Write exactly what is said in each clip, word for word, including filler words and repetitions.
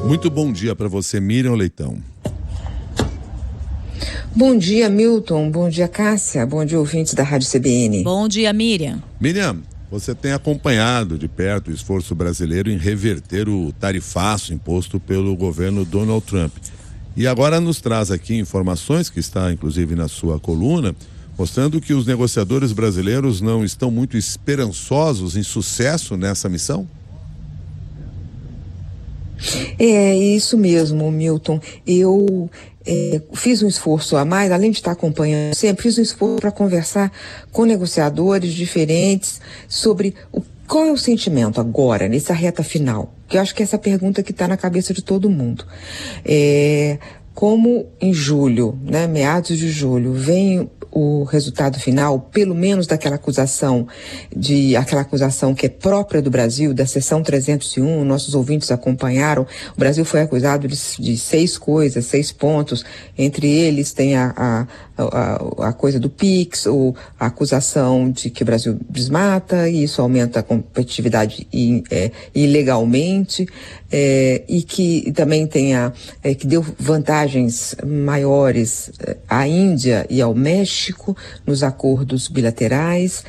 Muito bom dia para você, Miriam Leitão. Bom dia, Milton. Bom dia, Cássia. Bom dia, ouvintes da Rádio C B N. Bom dia, Miriam. Miriam, você tem acompanhado de perto o esforço brasileiro em reverter o tarifaço imposto pelo governo Donald Trump. E agora nos traz aqui informações, que está inclusive na sua coluna, mostrando que os negociadores brasileiros não estão muito esperançosos em sucesso nessa missão? É isso mesmo, Milton. Eu é, fiz um esforço a mais, além de estar acompanhando sempre, fiz um esforço para conversar com negociadores diferentes sobre o, qual é o sentimento agora, nessa reta final. Que eu acho que é essa pergunta que está na cabeça de todo mundo. É, como em julho, né, meados de julho, vem o resultado final, pelo menos daquela acusação, de aquela acusação que é própria do Brasil, da seção trezentos e um, nossos ouvintes acompanharam. O Brasil foi acusado de, de seis coisas, seis pontos, entre eles tem a, a, a, a coisa do Pix, ou a acusação de que o Brasil desmata, e isso aumenta a competitividade in, é, ilegalmente, é, e que também tem a, é, que deu vantagens maiores à Índia e ao México nos acordos bilaterais,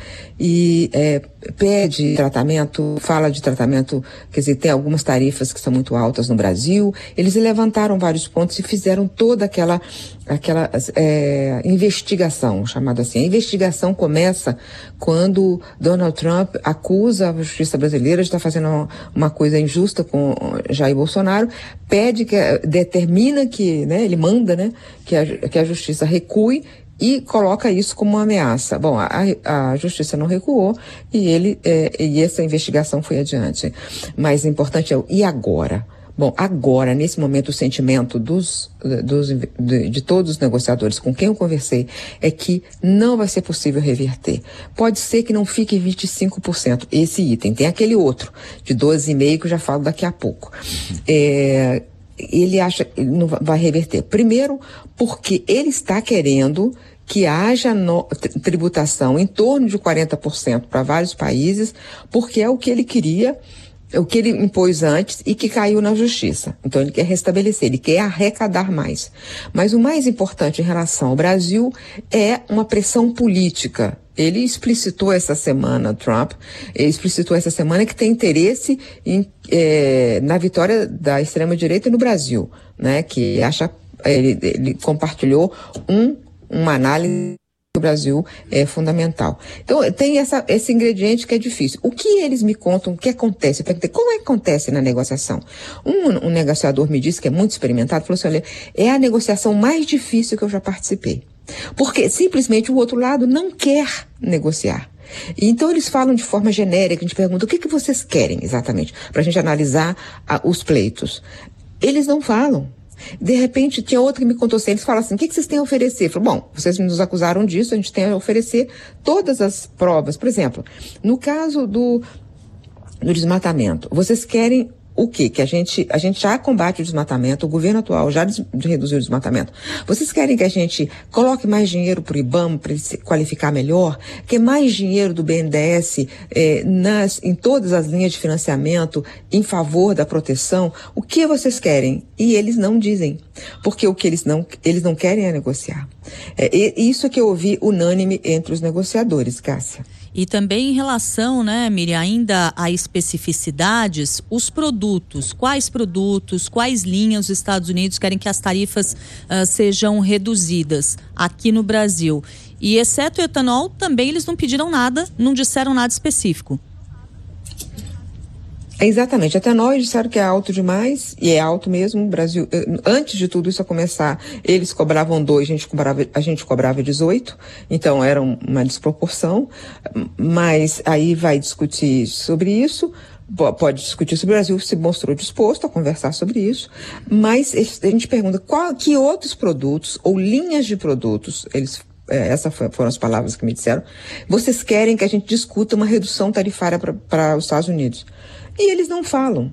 e é, pede tratamento, fala de tratamento, quer dizer, tem algumas tarifas que são muito altas no Brasil. Eles levantaram vários pontos e fizeram toda aquela, aquela é, investigação, chamada assim. A investigação começa quando Donald Trump acusa a justiça brasileira de estar fazendo uma, uma coisa injusta com Jair Bolsonaro, pede que, determina que, né, ele manda, né, que a, que a justiça recue e coloca isso como uma ameaça. Bom, a, a justiça não recuou e ele é, e essa investigação foi adiante. Mas o importante é o e agora? Bom, agora, nesse momento, o sentimento dos, dos, de, de todos os negociadores com quem eu conversei é que não vai ser possível reverter. Pode ser que não fique vinte e cinco por cento esse item. Tem aquele outro, de doze vírgula cinco por cento, que eu já falo daqui a pouco. É... Ele acha que não vai reverter. Primeiro, porque ele está querendo que haja no, tributação em torno de quarenta por cento para vários países, porque é o que ele queria, o que ele impôs antes e que caiu na justiça. Então ele quer restabelecer, ele quer arrecadar mais. Mas o mais importante em relação ao Brasil é uma pressão política. Ele explicitou essa semana, Trump, ele explicitou essa semana que tem interesse em, é, na vitória da extrema-direita no Brasil, né? Que acha, ele, ele compartilhou um, uma análise do Brasil é fundamental. Então, tem essa, esse ingrediente que é difícil. O que eles me contam, o que acontece? Eu perguntei, como é que acontece na negociação? Um, um negociador me disse, que é muito experimentado, falou assim, olha, é a negociação mais difícil que eu já participei. Porque simplesmente o outro lado não quer negociar. Então eles falam de forma genérica, a gente pergunta o que, que vocês querem exatamente, para a gente analisar a, os pleitos. Eles não falam. De repente, tinha outro que me contou assim, eles falam assim, o que, que vocês têm a oferecer? Eu falo, bom, vocês nos acusaram disso, a gente tem a oferecer todas as provas. Por exemplo, no caso do, do desmatamento, vocês querem o quê? Que a gente, a gente já combate o desmatamento, o governo atual já des, reduziu o desmatamento. Vocês querem que a gente coloque mais dinheiro para o IBAMA para ele se qualificar melhor? Que mais dinheiro do B N D E S eh, nas, em todas as linhas de financiamento em favor da proteção? O que vocês querem? E eles não dizem. Porque o que eles não, eles não querem é negociar. É, isso que eu ouvi unânime entre os negociadores, Cássia. E também em relação, né, Miriam, ainda a especificidades, os produtos, quais produtos, quais linhas os Estados Unidos querem que as tarifas uh, sejam reduzidas aqui no Brasil. E exceto o etanol, também eles não pediram nada, não disseram nada específico. Exatamente, etanol eles disseram que é alto demais, e é alto mesmo. O Brasil, antes de tudo isso a começar, eles cobravam dois, a gente cobrava, a gente cobrava dezoito, então era uma desproporção, mas aí vai discutir sobre isso, pode discutir sobre o Brasil, se mostrou disposto a conversar sobre isso, mas a gente pergunta qual, que outros produtos ou linhas de produtos, eles essas foram as palavras que me disseram, vocês querem que a gente discuta uma redução tarifária para os Estados Unidos. E eles não falam.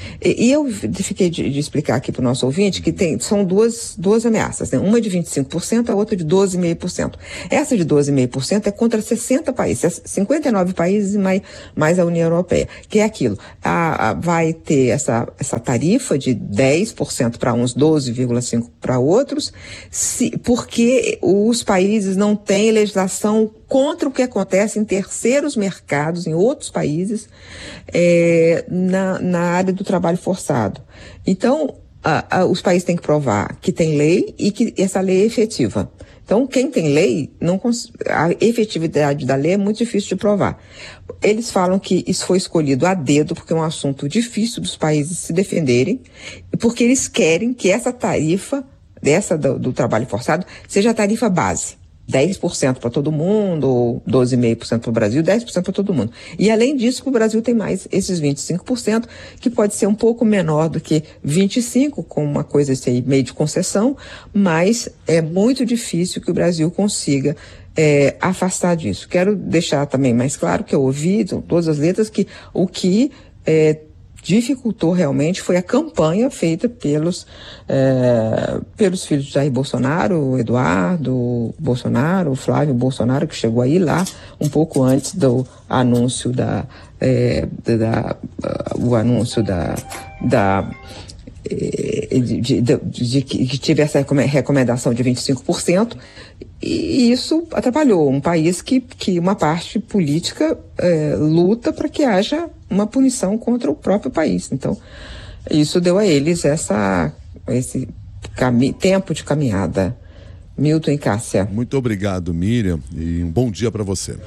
E, e eu fiquei de, de explicar aqui para o nosso ouvinte que tem, são duas, duas ameaças, né? Uma de vinte e cinco por cento, a outra de doze vírgula cinco por cento. Essa de doze vírgula cinco por cento é contra sessenta países, cinquenta e nove países e mais, mais a União Europeia, que é aquilo. A, a, vai ter essa, essa tarifa de dez por cento para uns, doze vírgula cinco por cento para outros, se, porque os países não têm legislação contra o que acontece em terceiros mercados, em outros países, é, na, na área do trabalho forçado. Então, a, a, os países têm que provar que tem lei e que essa lei é efetiva. Então, quem tem lei, não cons... a efetividade da lei é muito difícil de provar. Eles falam que isso foi escolhido a dedo, porque é um assunto difícil dos países se defenderem, e porque eles querem que essa tarifa, dessa do, do trabalho forçado, seja a tarifa base. dez por cento para todo mundo, ou doze vírgula cinco por cento para o Brasil, dez por cento para todo mundo. E além disso, o Brasil tem mais esses vinte e cinco por cento, que pode ser um pouco menor do que vinte e cinco por cento, com uma coisa assim, meio de concessão, mas é muito difícil que o Brasil consiga é, afastar disso. Quero deixar também mais claro que eu ouvi, todas as letras, que o que é, dificultou realmente foi a campanha feita pelos, é, pelos filhos de Jair Bolsonaro, o Eduardo Bolsonaro, o Flávio Bolsonaro, que chegou aí lá um pouco antes do anúncio da, é, da uh, o anúncio da, da de, de, de, de que tivesse essa recomendação de vinte e cinco por cento, e isso atrapalhou um país que, que uma parte política é, luta para que haja uma punição contra o próprio país. Então, isso deu a eles essa, esse cami- tempo de caminhada. Milton e Cássia. Muito obrigado, Miriam, e um bom dia para você.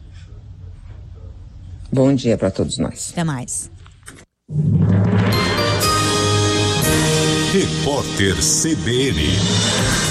Bom dia para todos nós. Até mais. Repórter C B N.